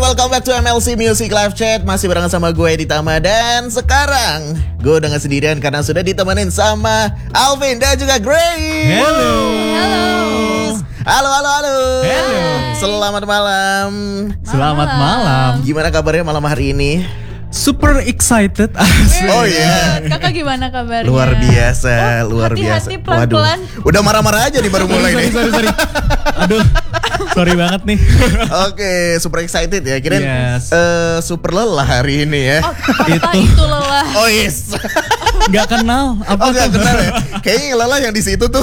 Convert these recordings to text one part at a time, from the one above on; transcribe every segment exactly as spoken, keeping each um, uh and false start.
welcome back to M L C Music Live Chat. Masih barengan sama gue Ditama. Dan sekarang gue udah gak sendirian karena sudah ditemenin sama Alvin dan juga Grace. Halo. Halo. Halo, halo, halo. Halo. Selamat malam. Selamat malam. Gimana kabarnya malam hari ini? Super excited. Oh iya. Kakak gimana kabarnya? Luar biasa, Oh, luar hati-hati, biasa. pelan-pelan. Waduh, udah marah-marah aja nih baru mulai nih. sorry, sorry, sorry. Aduh, sorry banget nih. Oke, super excited ya. Kirain Yes. eh, super lelah hari ini ya. Oh, kata Itu. itu lelah. Oh yes. Gak kenal. Oh Apa gak tuh? kenal ya. Kayaknya yang lelah yang di situ tuh.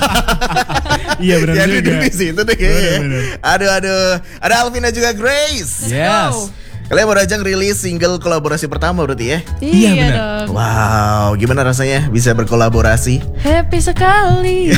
Iya benar Yang juga. duduk di situ deh kayaknya. Bener, bener. Aduh aduh. Ada Alvin dan juga Grace. Let's Yes. go. Kalian baru aja rilis single kolaborasi pertama berarti ya. Iya, Iya benar. dong. Wow, gimana rasanya bisa berkolaborasi? Happy sekali.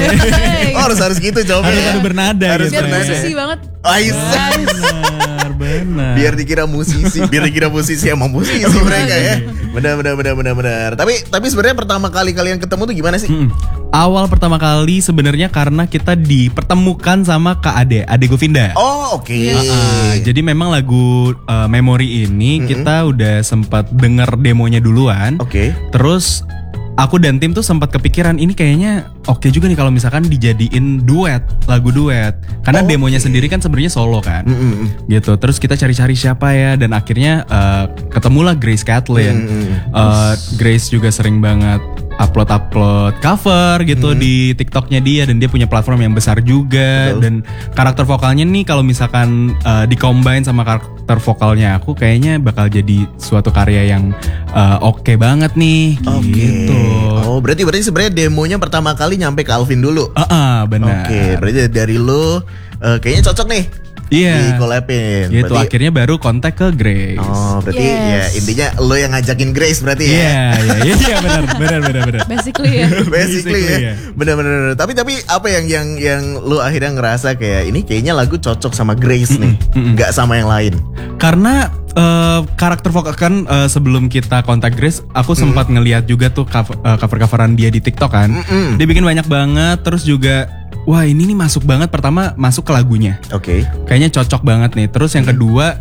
Hey. Oh harus harus gitu jawabnya. Harus ada bernada Harus gitu. Biar bernada. musisi banget. Aisyah. Benar, benar. Biar dikira musisi, biar dikira musisi emang musisi mereka ya. Benar benar benar benar benar. Tapi tapi sebenarnya pertama kali kalian ketemu tuh gimana sih? Mm. Awal pertama kali sebenarnya karena kita dipertemukan sama Kak Ade, Ade Govinda. Oh oke. Ah, jadi memang lagu uh, Memory ini kita udah sempat denger demonya duluan. Oke. Terus aku dan tim tuh sempat kepikiran ini kayaknya oke juga nih kalau misalkan dijadiin duet, lagu duet. Karena Oke. demonya sendiri kan sebenarnya solo kan. Mm-mm. Gitu. Terus kita cari-cari siapa ya dan akhirnya uh, ketemulah Grace Kathleen. Mm-mm. Uh, Grace juga sering banget upload-upload cover gitu di TikToknya dia dan dia punya platform yang besar juga. Betul. Dan karakter vokalnya nih kalau misalkan uh, di-combine sama karakter vokalnya aku kayaknya bakal jadi suatu karya yang uh, oke banget nih Oke. gitu. Oh, berarti berarti sebenarnya demonya pertama kali nyampe ke Alvin dulu. Ah, ah, benar. Oke, berarti dari lo eh, kayaknya cocok nih Iya. di collabin. Gitu Berarti- akhirnya baru kontak ke Grace. Oh, berarti Yes. ya intinya lo yang ngajakin Grace berarti ya. Iya, iya, iya, iya, benar, benar, benar, benar. Basically ya. Basically, Basically, ya. ya. Benar-benar. Tapi tapi apa yang yang yang lo akhirnya ngerasa kayak ini kayaknya lagu cocok sama Grace nih, nggak sama yang lain. Karena eh, karakter vokal kan eh, sebelum kita kontak Grace, aku sempat ngeliat juga tuh cover, eh, cover-coveran dia di TikTok kan. Mm-mm. Dia bikin banyak banget, terus juga wah ini nih masuk banget. Pertama masuk ke lagunya, Oke. kayaknya cocok banget nih. Terus yang kedua,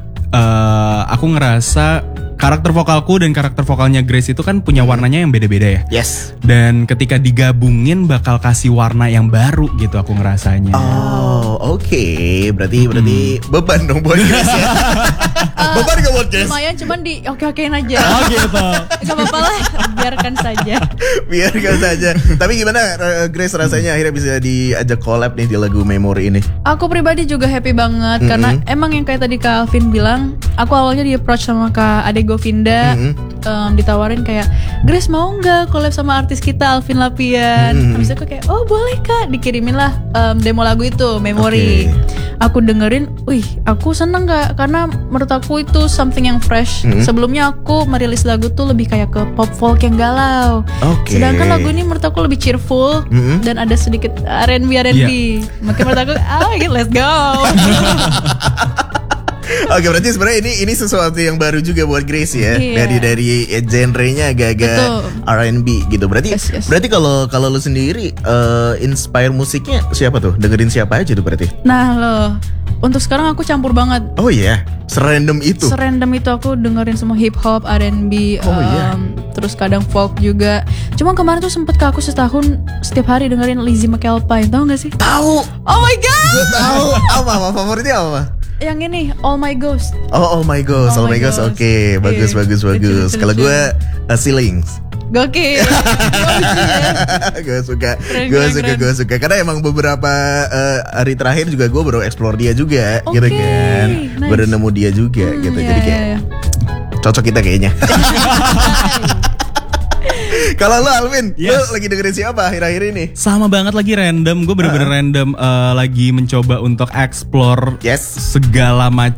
eh, aku ngerasa karakter vokalku dan karakter vokalnya Grace itu kan punya warnanya yang beda-beda ya. Yes. Dan ketika digabungin bakal kasih warna yang baru gitu aku ngerasanya. Oh, oke. Berarti berarti beban dong buat Grace ya. Beban gak buat Grace? Lumayan cuman di oke-okein aja. Oh gitu. Gak apa-apa lah, biarkan saja. Biarkan saja. Tapi gimana eh, Grace rasanya akhirnya bisa diajak collab nih di lagu Memory ini? Aku pribadi juga happy banget Mm-mm. karena emang yang kayak tadi Kak Alvin bilang, aku awalnya di approach sama Kak Ade Govinda, Mm-mm. em, ditawarin kayak Grace mau nggak collab sama artis kita Alvin Lapian. Mm-mm. Habis itu aku kayak oh boleh Kak, dikirimin lah em, demo lagu itu Memory. Oke. Aku dengerin, wih aku seneng nggak karena menurut aku itu something yang fresh. Mm-mm. Sebelumnya aku merilis lagu tuh lebih kayak ke pop folk yang galau. Oke. Sedangkan lagu ini menurut aku lebih cheerful Mm-mm. dan ada sedikit R and B R and B. Makanya menurut aku, ah let's go. Oke, berarti sebenarnya ini ini sesuatu yang baru juga buat Grace ya. Iya. Dari dari eh, genrenya agak-agak Betul. R and B gitu. Berarti Yes, yes. berarti kalau kalau lu sendiri eh, inspire musiknya siapa tuh? Dengerin siapa aja tuh berarti? Nah loh, untuk sekarang aku campur banget. Oh iya, serandom itu. Serandom itu aku dengerin semua hip hop, R and B, Oh, iya. em, terus kadang folk juga. Cuma kemarin tuh sempet ke aku setahun setiap hari dengerin Lizzie McAlpine, tau gak sih? Tahu. Oh my god, Gue tahu. Apa apa favoritnya apa? yang ini All My Ghost. Oh, oh my god, Oh oh my my god. Ghost. Oke, bagus Iya, bagus lucu, bagus. lucu, Kalau lucu. gue uh, Ceilings. Gokil. Gue suka, Keren, gue keren, suka, keren. gue suka. Karena emang beberapa eh, hari terakhir juga gue baru explore dia juga, Oke, gitu kan. nice. Baru nemu dia juga, Hmm, gitu. iya, Jadi iya, kayak iya. cocok kita kayaknya. Kalau lo Alvin, lo Yes. lagi dengerin siapa akhir-akhir ini? Sama banget lagi random. Gue bener-bener random eh, lagi mencoba untuk explore Yes. segala macam